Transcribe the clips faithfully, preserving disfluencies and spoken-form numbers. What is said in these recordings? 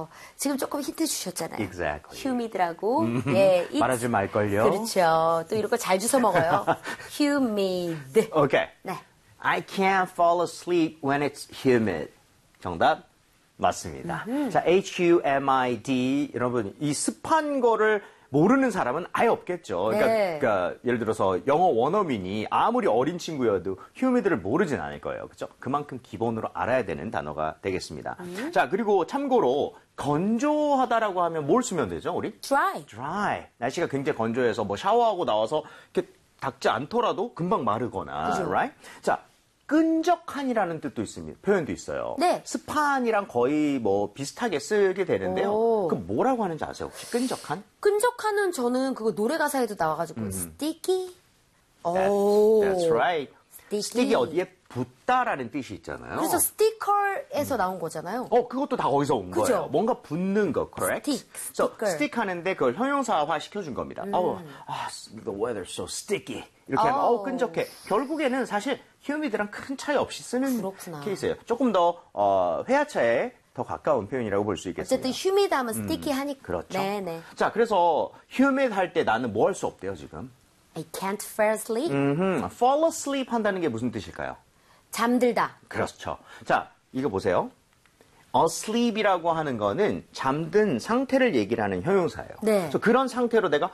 그렇죠. 지금 조금 힌트 주셨잖아요. Exactly. humid라고. 예, 말하지 말걸요. 그렇죠. 또 이런 거 잘 주워 먹어요. humid. Okay. 네. I can't fall asleep when it's humid. 정답 맞습니다. 음흠. 자, H-U-M-I-D. 여러분, 이 습한 거를 모르는 사람은 아예 없겠죠. 그러니까, 네. 그러니까 예를 들어서 영어 원어민이 아무리 어린 친구여도 humid를 모르진 않을 거예요. 그렇죠? 그만큼 기본으로 알아야 되는 단어가 되겠습니다. 음. 자, 그리고 참고로 건조하다라고 하면 뭘 쓰면 되죠, 우리? dry. dry. 날씨가 굉장히 건조해서 뭐 샤워하고 나와서 이렇게 닦지 않더라도 금방 마르거나, 그죠. right? 자, 끈적한이라는 뜻도 있습니다. 표현도 있어요. 네. 습한이랑 거의 뭐 비슷하게 쓰게 되는데요. 오. 그 뭐라고 하는지 아세요? 혹시 끈적한? 끈적하는 저는 그거 노래 가사에도 나와가지고 음. sticky. That's, 오. that's right. sticky. 스틱이 어디에 붙다라는 뜻이 있잖아요. 그래서 스티커에서 나온 거잖아요. 어, 그것도 다 거기서 온 그죠? 거예요. 뭔가 붙는 거, correct? Stick, So, sticker. stick 하는데 그걸 형용사화 시켜준 겁니다. 음. 어, 아, the weather's so sticky. 이렇게 하면, 어. 어, 끈적해. 결국에는 사실 humid랑 큰 차이 없이 쓰는 그렇구나. 케이스예요. 조금 더, 어, 회화차에 더 가까운 표현이라고 볼 수 있겠습니다. 어쨌든 humid 하면 sticky 하니까. 그렇죠. 네네. 자, 그래서 humid 할 때 나는 뭐 할 수 없대요, 지금? I can't fall asleep. 음흠, fall asleep 한다는 게 무슨 뜻일까요? 잠들다. 그렇죠. 자, 이거 보세요. asleep이라고 하는 거는 잠든 상태를 얘기를 하는 형용사예요. 네. 그래서 그런 상태로 내가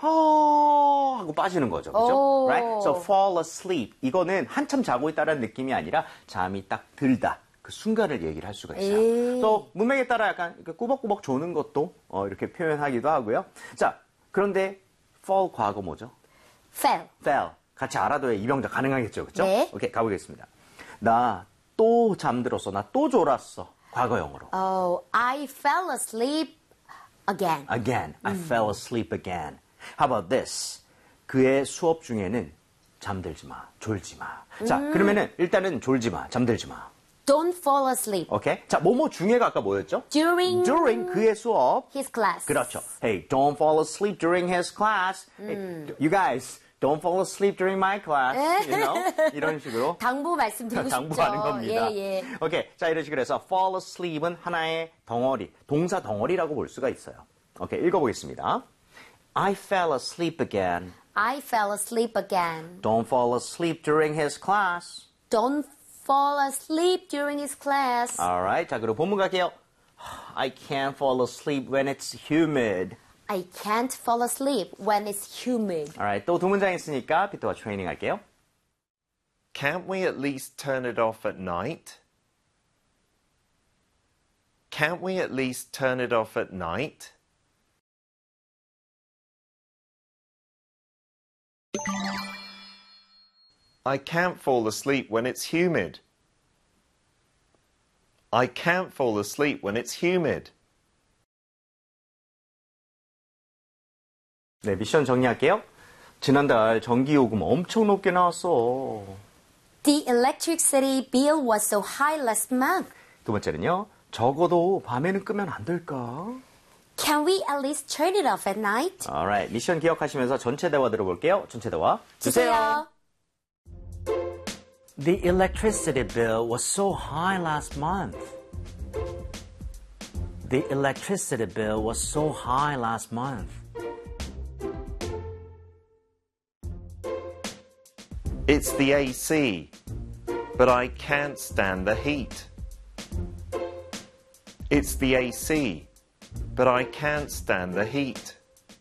허 하고 빠지는 거죠. 그렇죠? 오. Right? So fall asleep. 이거는 한참 자고 있다는 느낌이 아니라 잠이 딱 들다. 그 순간을 얘기를 할 수가 있어요. 에이. 또 문맥에 따라 약간 이렇게 꾸벅꾸벅 조는 것도 어, 이렇게 표현하기도 하고요. 자, 그런데 fall 과거 뭐죠? fell. fell. 같이 알아둬야 이병작 가능하겠죠. 그렇죠? 네. 오케이, 가보겠습니다. 나 또 잠들었어. 나 또 졸았어. 과거형으로. Oh, I fell asleep again. Again. I fell asleep again. How about this? 그의 수업 중에는 잠들지 마. 졸지 마. 자, 그러면은 일단은 졸지 마. 잠들지 마. Don't fall asleep 오케이? 자, 뭐뭐 중에가 아까 뭐였죠? during During 그의 수업. his class. 그렇죠. Hey, don't fall asleep during his class. Hey, you guys, don't fall asleep during my class. You know? 이런 식으로. 당부 말씀드리고 싶죠. 당부하는 겁니다. 예, 예. 오케이. 자, 이런 식으로 해서 fall asleep은 하나의 덩어리, 동사 덩어리라고 볼 수가 있어요. 오케이. 읽어보겠습니다. I fell asleep again. I fell asleep again. Don't fall asleep during his class. Don't fall asleep during his class. Alright. 자, 그리고 본문 갈게요. I can't fall asleep when it's humid. I can't fall asleep when it's humid. Alright. 또 두 문장 있으니까 피터와 트레이닝 할게요. Can't we at least turn it off at night? Can't we at least turn it off at night? I can't fall asleep when it's humid. I can't fall asleep when it's humid. 네, 미션 정리할게요. 지난달 전기요금 엄청 높게 나왔어. The electricity bill was so high last month. 두 번째는요. 적어도 밤에는 끄면 안 될까? Can we at least turn it off at night? Alright, 미션 기억하시면서 전체 대화 들어볼게요. 전체 대화 주세요. The electricity bill was so high last month. The electricity bill was so high last month. It's the A C, but I can't stand the heat. It's the A C, but I can't stand the heat.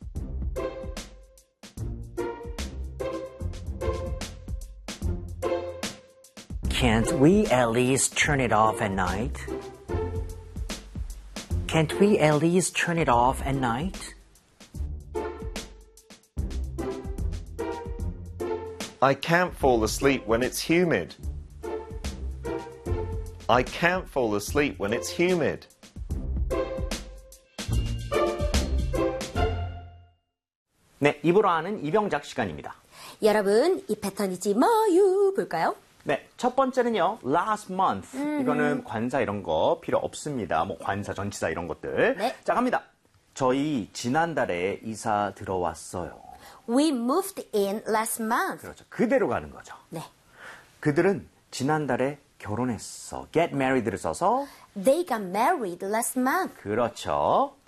Can't we at least turn it off at night? Can't we at least turn it off at night? I can't fall asleep when it's humid. I can't fall asleep when it's humid. 네, 입으로 하는 이병작 시간입니다. 여러분, 이 패턴이지 뭐유 볼까요? 네, 첫 번째는요. last month. 이거는 관사 이런 거 필요 없습니다. 뭐 관사, 전치사 이런 것들. 네. 자, 갑니다. 저희 지난달에 이사 들어왔어요. We moved in last month. 그렇죠. 그대로 가는 거죠. 네. 그들은 지난달에 결혼했어. get married를 써서 They got married last month. 그렇죠.